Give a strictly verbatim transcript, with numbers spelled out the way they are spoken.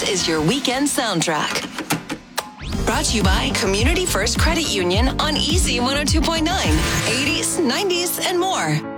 is your weekend soundtrack. Brought to you by Community First Credit Union on Easy one oh two point nine, eighties, nineties, and more.